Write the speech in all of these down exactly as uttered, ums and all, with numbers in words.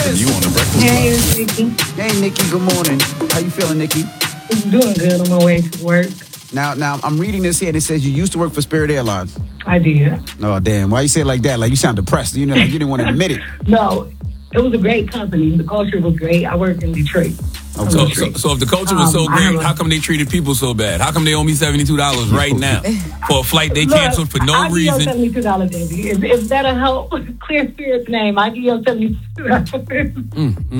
is? You on the breakfast Hey, club? it's Nikki. Hey, Nikki. Good morning. How you feeling, Nikki? I'm doing good on my way to work. Now, now I'm reading this here and it says you used to work for Spirit Airlines. I did. Oh, damn. Why you say it like that? Like you sound depressed. You know, like you didn't want to admit it. No, it was a great company. The culture was great. I worked in Detroit. Okay. So, so, so if the culture was so Um, I great, have a- how come they treated people so bad? How come they owe me seventy-two dollars right now for a flight they Look, canceled for no I'll give you reason? seventy-two dollars, baby. If, if that'll help clear Spirit's name, I'll give you seventy-two dollars. Mm, mm,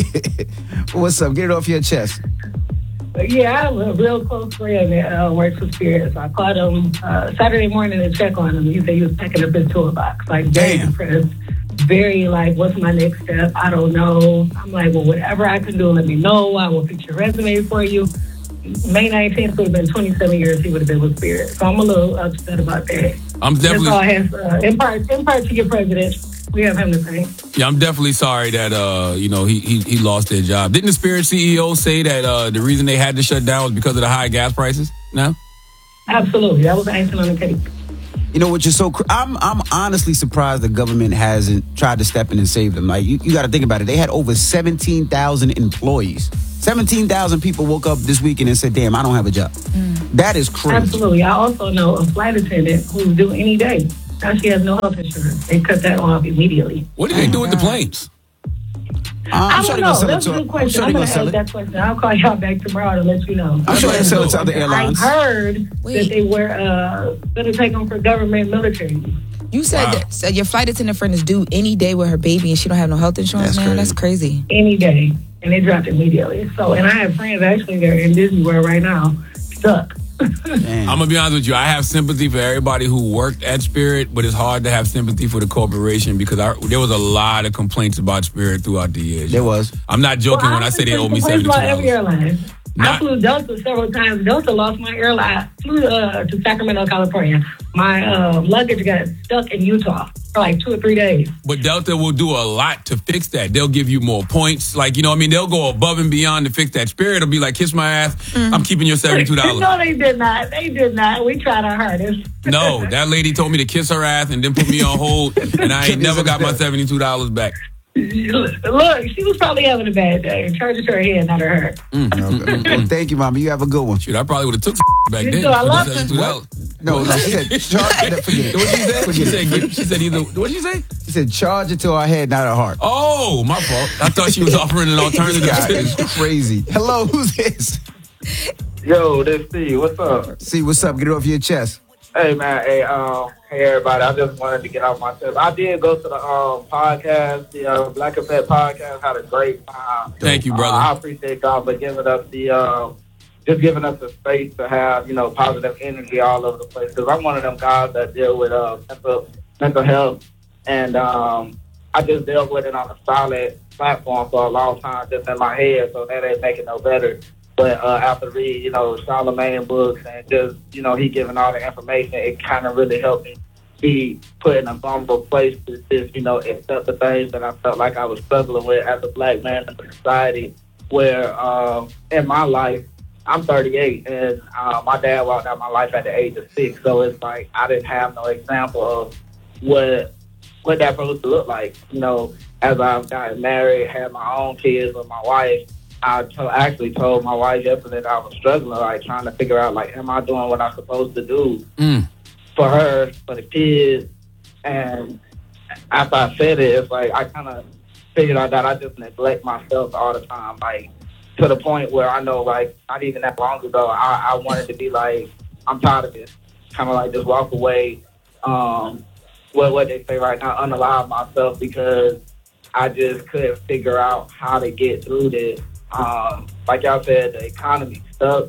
mm. What's up? Get it off your chest. But yeah, I have a real close friend that uh, works for Spirit. So I called him uh, Saturday morning to check on him. He said he was packing up his toolbox. Like, very Damn. depressed. Very like, what's my next step? I don't know. I'm like, well, whatever I can do, let me know. I will fix your resume for you. May nineteenth would have been twenty-seven years he would have been with Spirit. So I'm a little upset about that. I'm That's definitely, all I have. Uh, in part, in part to your president, we have him to thank. yeah, I'm definitely sorry that uh, you know, he, he he lost their job. Didn't the Spirit C E O say that uh, the reason they had to shut down was because of the high gas prices? No. Absolutely, that was icing on the cake. You know, which is so. Cr- I'm I'm honestly surprised the government hasn't tried to step in and save them. Like you, you got to think about it. They had over seventeen thousand employees. seventeen thousand people woke up this weekend and said, "Damn, I don't have a job." Mm. That is crazy. Absolutely. I also know a flight attendant who's due any day. Now she has no health insurance. They cut that off immediately. What do they do with the planes? Uh, I'm I sure don't they're gonna know. sell it That's to. a good I'm question. sure I'm they're going gonna to sell ask it. that question. I'll call y'all back tomorrow to let you know. I'm sure they sell it to other I airlines. heard Wait. that they were uh, going to take them for government military use. You said Wow. that so your flight attendant friend is due any day with her baby and she don't have no health insurance, That's man. crazy. That's crazy. Any day. And they dropped immediately. So, and I have friends actually that are in Disney World right now, stuck. Damn. I'm gonna be honest with you. I have sympathy for everybody who worked at Spirit, but it's hard to have sympathy for the corporation because I, there was a lot of complaints about Spirit throughout the years. There was. I'm not joking Well, when I say they owe me complaints seventy-two about every dollars. airline. I Not- flew Delta several times. Delta lost my airline. I flew uh, to Sacramento, California. My uh, luggage got stuck in Utah for like two or three days. But Delta will do a lot to fix that. They'll give you more points. Like, you know what I mean? They'll go above and beyond to fix that. Spirit will be like, kiss my ass. I'm keeping your seventy-two dollars. No, they did not. They did not. We tried our hardest. No, that lady told me to kiss her ass and then put me on hold, and I ain't never got my seventy-two dollars back. Look, she was probably having a bad day. Charge it to her head, not her heart. Okay. Well, thank you, Mama. You have a good one. Shoot, I probably would have took back You then. do. I for the love seventy-two dollars. No, no, she said charge it. Forget it. What she said? She Forget said, it. get- she said either. What did she say? She said charge it to our head, not our heart. Oh, my fault. I thought she was offering an alternative. God, it's crazy. Hello, who's this? Yo, this Steve. What's up? See, what's up? Get it off your chest. Hey, man. Hey, um, hey, everybody. I just wanted to get off my chest. I did go to the um podcast, the uh, Black Effect podcast. Had a great time. Thank you, brother. Uh, I appreciate y'all for giving us the, uh, just giving us the space to have, you know, positive energy all over the place. Because I'm one of them guys that deal with uh, mental, mental health. And um, I just dealt with it on a solid platform for a long time, just in my head. So that ain't making no better. But uh, after reading, you know, Charlemagne books and just, you know, he giving all the information, it kind of really helped me be put in a vulnerable place to just, you know, accept the things that I felt like I was struggling with as a black man in society. Where uh, in my life, I'm thirty-eight, and uh, my dad walked out my life at the age of six. So it's like I didn't have no example of what what that supposed to look like. You know, as I've gotten married, had my own kids with my wife. I to- actually told my wife yesterday that I was struggling, like trying to figure out, like, am I doing what I'm supposed to do Mm. for her, for the kids? And after I said it, it's like I kind of figured out that I just neglect myself all the time, like to the point where I know, like, not even that long ago, I, I wanted to be like, I'm tired of this, kind of like just walk away. Um, what what they say right now, unalive myself because I just couldn't figure out how to get through this. Um, like y'all said, the economy stuck.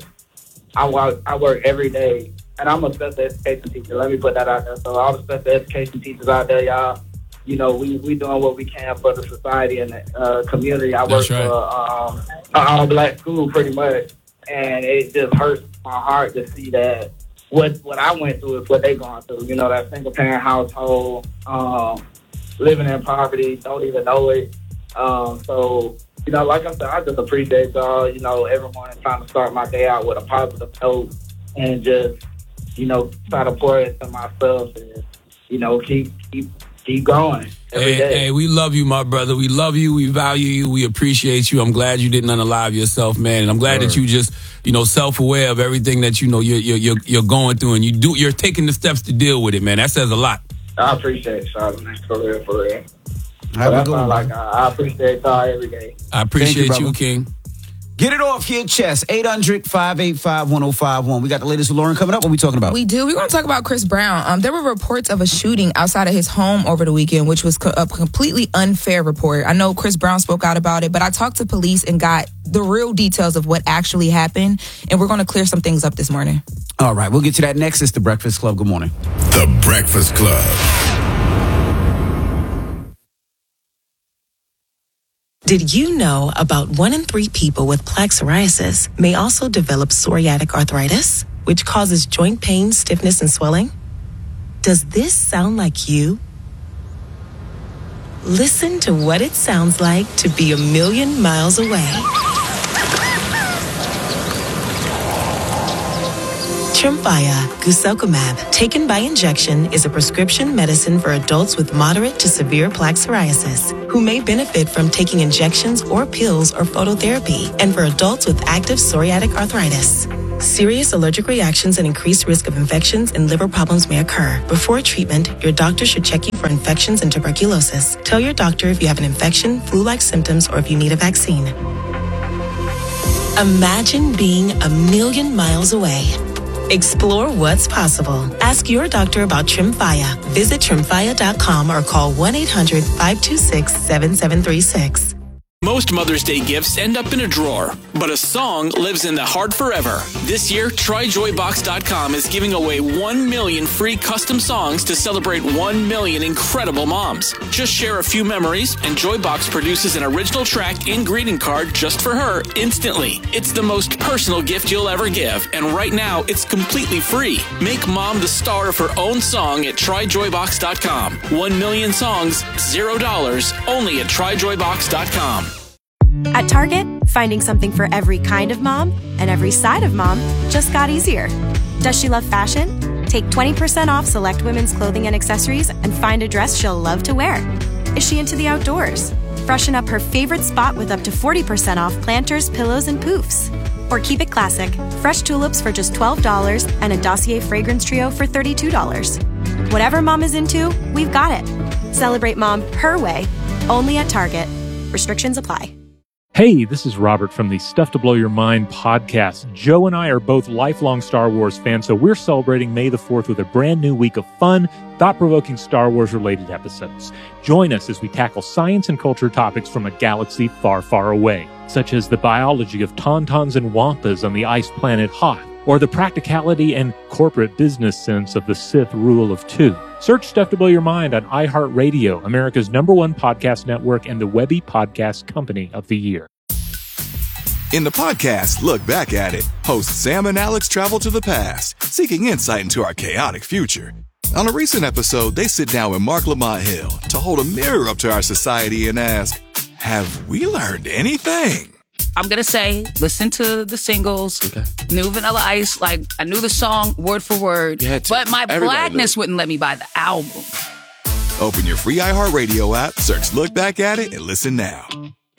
I work, I work every day, and I'm a special education teacher. Let me put that out there. So all the special education teachers out there, y'all, you know, we we doing what we can for the society and the uh, community. I work That's right. for um, an all-black school pretty much, and it just hurts my heart to see that what what I went through is what they going through. You know, that single-parent household, um, living in poverty, don't even know it. Um, so. You know, like I said, I just appreciate y'all, you know, every morning trying to start my day out with a positive note and just, you know, try to pour into myself and, you know, keep keep keep going. every hey, day. Hey, we love you, my brother. We love you. We value you. We appreciate you. I'm glad you didn't unalive yourself, man. And I'm glad Word. that you just, you know, self-aware of everything that, you know, you're, you're, you're, you're going through, and you do, you're taking the steps to deal with it, man. That says a lot. I appreciate it, Charlamagne, for real, for real. Have a That's good all one. like, I, I appreciate y'all every day. I appreciate Thank you, you, brother. King. Get it off your chest. eight hundred, five eight five, one oh five one. We got the latest with Lauren coming up. What are we talking about? We do. We're going to talk about Chris Brown. Um, there were reports of a shooting outside of his home over the weekend, which was co- a completely unfair report. I know Chris Brown spoke out about it, but I talked to police and got the real details of what actually happened, and we're going to clear some things up this morning. All right, we'll get to that next. It's The Breakfast Club. Good morning. The Breakfast Club. Did you know about one in three people with plaque psoriasis may also develop psoriatic arthritis, which causes joint pain, stiffness, and swelling? Does this sound like you? Listen to what it sounds like to be a million miles away. Tremfya guselkumab, taken by injection, is a prescription medicine for adults with moderate to severe plaque psoriasis who may benefit from taking injections or pills or phototherapy, and for adults with active psoriatic arthritis. Serious allergic reactions and increased risk of infections and liver problems may occur. Before treatment, your doctor should check you for infections and tuberculosis. Tell your doctor if you have an infection, flu-like symptoms, or if you need a vaccine. Imagine being a million miles away. Explore what's possible. Ask your doctor about Tremfya. Visit tremfya dot com or call one eight hundred, five two six, seven seven three six. Most Mother's Day gifts end up in a drawer, but a song lives in the heart forever. This year, try joy box dot com is giving away one million free custom songs to celebrate one million incredible moms. Just share a few memories, and Joybox produces an original track and greeting card just for her instantly. It's the most personal gift you'll ever give, and right now, it's completely free. Make mom the star of her own song at try joy box dot com. One million songs, zero dollars, only at try joy box dot com. At Target, finding something for every kind of mom and every side of mom just got easier. Does she love fashion? Take twenty percent off select women's clothing and accessories and find a dress she'll love to wear. Is she into the outdoors? Freshen up her favorite spot with up to forty percent off planters, pillows, and poofs. Or keep it classic, fresh tulips for just twelve dollars and a Dossier fragrance trio for thirty-two dollars. Whatever mom is into, we've got it. Celebrate mom her way, only at Target. Restrictions apply. Hey, this is Robert from the Stuff to Blow Your Mind podcast. Joe and I are both lifelong Star Wars fans, so we're celebrating May the fourth with a brand new week of fun, thought-provoking Star Wars-related episodes. Join us as we tackle science and culture topics from a galaxy far, far away, such as the biology of tauntauns and wampas on the ice planet Hoth, or the practicality and corporate business sense of the Sith rule of two. Search Stuff to Blow Your Mind on iHeartRadio, America's number one podcast network and the Webby Podcast Company of the Year. In the podcast, Look Back at It, hosts Sam and Alex travel to the past, seeking insight into our chaotic future. On a recent episode, they sit down with Mark Lamont Hill to hold a mirror up to our society and ask, have we learned anything? I'm going to say, listen to the singles, okay. New Vanilla Ice, like, I knew the song word for word, but my Everybody blackness knew. Wouldn't let me buy the album. Open your free iHeartRadio app, search Look Back at It, and listen now.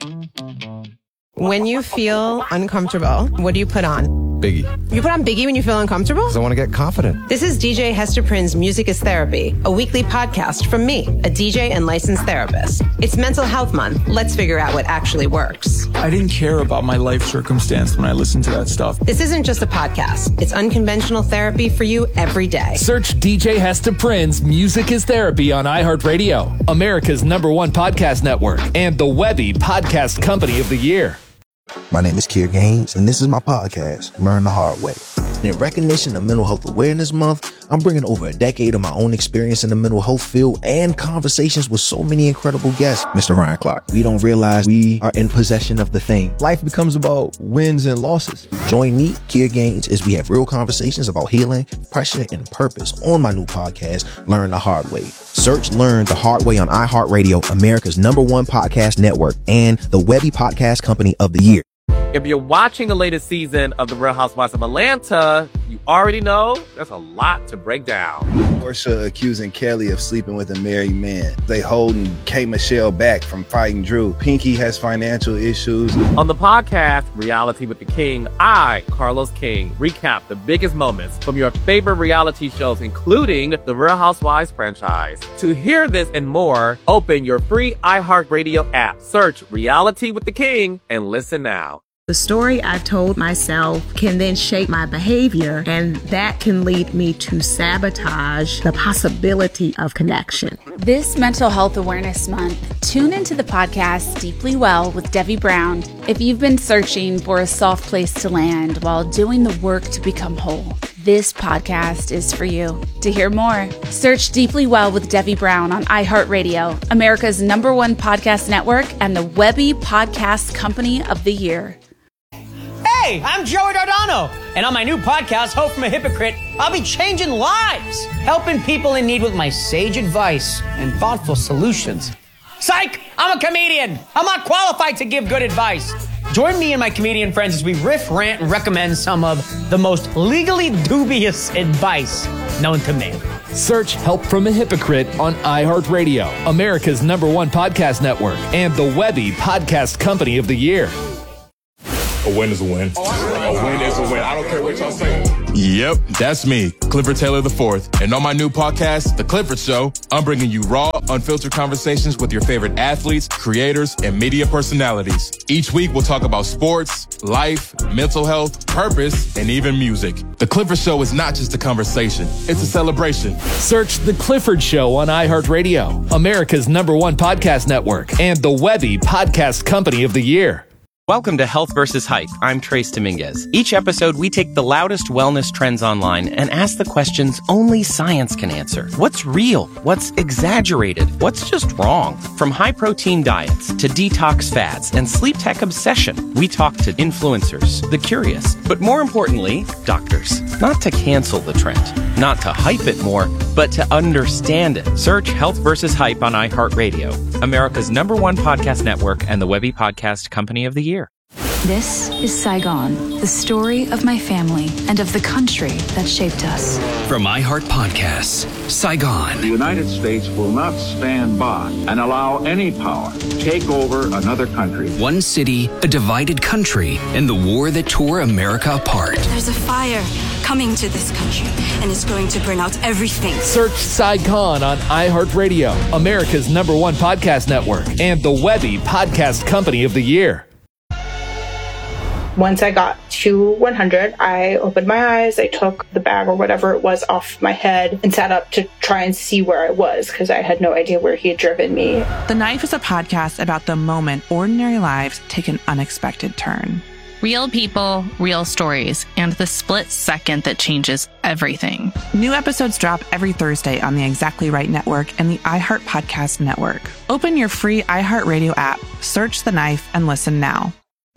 When you feel uncomfortable, what do you put on? Biggie. You put on Biggie when you feel uncomfortable? Because I want to get confident. This is D J Hester Prynne's Music is Therapy, a weekly podcast from me, a D J and licensed therapist. It's Mental Health Month. Let's figure out what actually works. I didn't care about my life circumstance when I listened to that stuff. This isn't just a podcast. It's unconventional therapy for you every day. Search D J Hester Prynne's Music is Therapy on iHeartRadio, America's number one podcast network, and the Webby Podcast Company of the Year. My name is Kier Gaines, and this is my podcast, Learn the Hard Way. In recognition of Mental Health Awareness Month, I'm bringing over a decade of my own experience in the mental health field and conversations with so many incredible guests. Mister Ryan Clark, we don't realize we are in possession of the thing. Life becomes about wins and losses. Join me, Kier Gaines, as we have real conversations about healing, pressure, and purpose on my new podcast, Learn the Hard Way. Search Learn the Hard Way on iHeartRadio, America's number one podcast network, and the Webby Podcast Company of the Year. If you're watching the latest season of The Real Housewives of Atlanta, you already know there's a lot to break down. Porsha accusing Kelly of sleeping with a married man. They holding K. Michelle back from fighting Drew. Pinky has financial issues. On the podcast, Reality with the King, I, Carlos King, recap the biggest moments from your favorite reality shows, including the Real Housewives franchise. To hear this and more, open your free iHeartRadio app, search Reality with the King, and listen now. The story I've told myself can then shape my behavior, and that can lead me to sabotage the possibility of connection. This Mental Health Awareness Month, tune into the podcast Deeply Well with Debbie Brown if you've been searching for a soft place to land while doing the work to become whole. This podcast is for you. To hear more, search Deeply Well with Debbie Brown on iHeartRadio, America's number one podcast network, and the Webby Podcast Company of the Year. Hey, I'm Joey Dardano, and on my new podcast, Hope from a Hypocrite, I'll be changing lives, helping people in need with my sage advice and thoughtful solutions. Psych! I'm a comedian. I'm not qualified to give good advice. Join me and my comedian friends as we riff, rant, and recommend some of the most legally dubious advice known to man. Search Help from a Hypocrite on iHeartRadio, America's number one podcast network, and the Webby Podcast Company of the Year. A win is a win. A win is a win. I don't care what y'all say. Yep, that's me, Clifford Taylor the fourth. And on my new podcast, The Clifford Show, I'm bringing you raw, unfiltered conversations with your favorite athletes, creators, and media personalities. Each week, we'll talk about sports, life, mental health, purpose, and even music. The Clifford Show is not just a conversation, it's a celebration. Search The Clifford Show on iHeartRadio, America's number one podcast network, and the Webby Podcast Company of the Year. Welcome to Health versus Hype. I'm Trace Dominguez. Each episode, we take the loudest wellness trends online and ask the questions only science can answer. What's real? What's exaggerated? What's just wrong? From high-protein diets to detox fads and sleep tech obsession, we talk to influencers, the curious, but more importantly, doctors. Not to cancel the trend, not to hype it more, but to understand it. Search Health versus Hype on iHeartRadio, America's number one podcast network and the Webby Podcast Company of the Year. This is Saigon, the story of my family and of the country that shaped us. From iHeart Podcasts, Saigon. The United States will not stand by and allow any power to take over another country. One city, a divided country, and the war that tore America apart. There's a fire coming to this country, and it's going to burn out everything. Search Saigon on iHeartRadio, America's number one podcast network, and the Webby Podcast Company of the Year. Once I got to one hundred, I opened my eyes, I took the bag or whatever it was off my head and sat up to try and see where I was because I had no idea where he had driven me. The Knife is a podcast about the moment ordinary lives take an unexpected turn. Real people, real stories, and the split second that changes everything. New episodes drop every Thursday on the Exactly Right Network and the iHeart Podcast Network. Open your free iHeartRadio app, search The Knife, and listen now.